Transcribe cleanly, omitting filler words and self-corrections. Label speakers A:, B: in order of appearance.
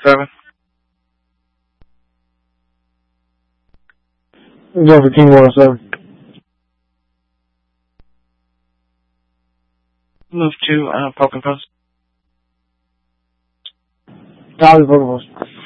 A: 7.
B: Go for Team 107.
A: Move to Falcon Post.
B: Copy, Falcon Post.